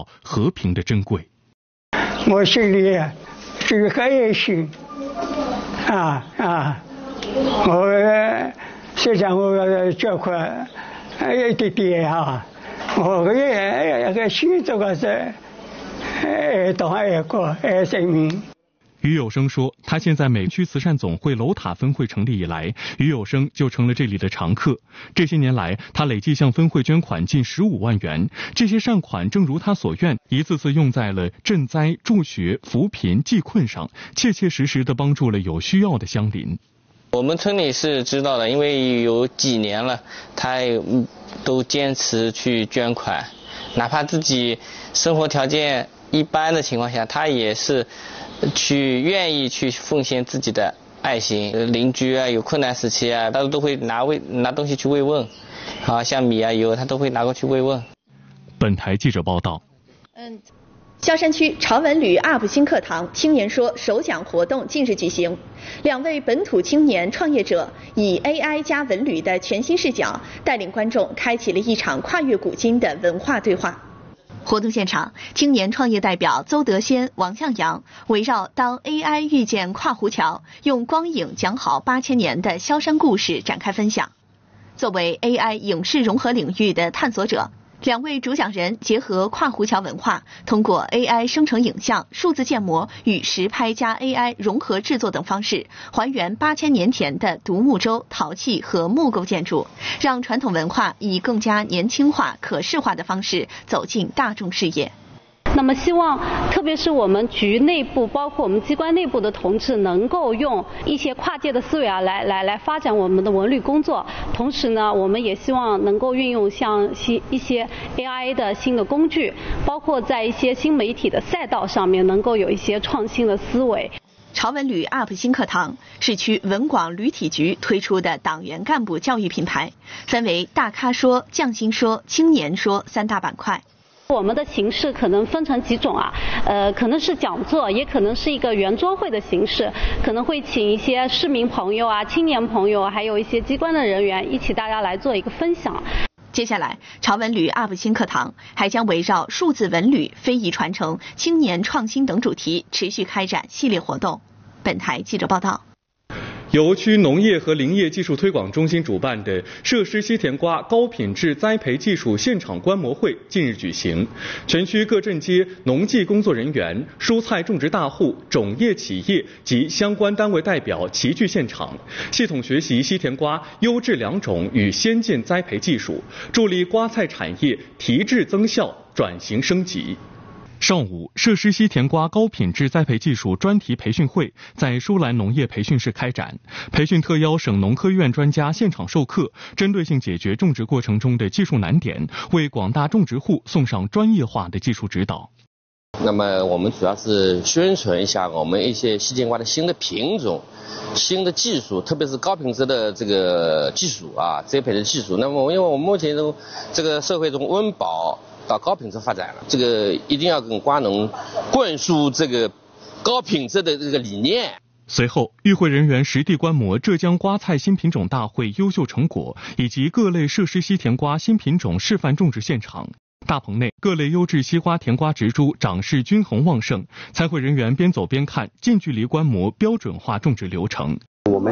到和平的珍贵。 我心里是开心我实际上我这块一点点我也心这个是当爱国爱生命。 于有生说，他现在美区慈善总会楼塔分会成立以来，于有生就成了这里的常客。这些年来，他累计向分会捐款近15万元，这些善款正如他所愿，一次次用在了赈灾、助学、扶贫、济困上，切切实实地帮助了有需要的乡邻。 我们村里是知道的，因为有几年了，他都坚持去捐款，哪怕自己生活条件一般的情况下，他也是愿意去奉献自己的爱心。邻居有困难时期他都会拿东西去慰问，像米油他都会拿过去慰问。 本台记者报道。 萧山区朝文旅 UP 新课堂青年说首奖活动近日举行，2位本土青年创业者以 AI 加文旅的全新视角，带领观众开启了一场跨越古今的文化对话。活动现场，青年创业代表邹德先、王向阳围绕当 AI 遇见跨湖桥，用光影讲好8000年的萧山故事展开分享。作为 AI 影视融合领域的探索者，2位主讲人结合跨湖桥文化，通过 AI 生成影像、数字建模与实拍加 AI 融合制作等方式，还原8000年前的独木舟、陶器和木构建筑，让传统文化以更加年轻化、可视化的方式走进大众视野。 那么希望特别是我们局内部，包括我们机关内部的同志，能够用一些跨界的思维来发展我们的文旅工作。同时呢，我们也希望能够运用像一些 AI 的新的工具，包括在一些新媒体的赛道上面能够有一些创新的思维。 朝文旅 UP 新课堂是区文广旅体局推出的党员干部教育品牌，分为大咖说、匠心说、青年说3大板块。 我们的形式可能分成几种可能是讲座，也可能是一个圆桌会的形式，可能会请一些市民朋友青年朋友，还有一些机关的人员一起大家来做一个分享。 接下来，朝文旅 UP 新课堂还将围绕数字文旅、非遗传承、青年创新等主题持续开展系列活动。本台记者报道。 由区农业和林业技术推广中心主办的设施西甜瓜高品质栽培技术现场观摩会近日举行，全区各镇街农技工作人员、蔬菜种植大户、种业企业及相关单位代表齐聚现场，系统学习西甜瓜优质良种与先进栽培技术，助力瓜菜产业提质增效、转型升级。上午，设施西甜瓜高品质栽培技术专题培训会在舒兰农业培训室开展，培训特邀省农科院专家现场授课，针对性解决种植过程中的技术难点，为广大种植户送上专业化的技术指导。 那么我们主要是宣传一下我们一些西甜瓜的新的品种、新的技术，特别是高品质的这个技术栽培的技术。那么因为我们目前这个社会中温饱到高品质发展了，这个一定要跟瓜农灌输这个高品质的这个理念。 随后，与会人员实地观摩浙江瓜菜新品种大会优秀成果以及各类设施西甜瓜新品种示范种植现场。大棚内各类优质西瓜、甜瓜植株长势均衡旺盛，参会人员边走边看，近距离观摩标准化种植流程。 我们